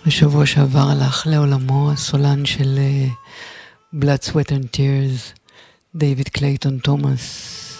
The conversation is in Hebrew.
בשבוע שעבר הלך לעולמו הסולן של Blood, Sweat and Tears, דייוויד קלייטון תומאס.